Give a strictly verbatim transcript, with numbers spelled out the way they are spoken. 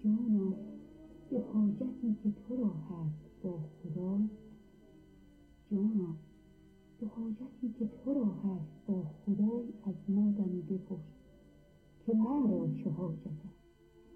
جانا به حاجتی که تو را هست با خدای، جانا به حاجتی که تو را هست با خدای از ما دمی بپرس که ما را چه حاجت است.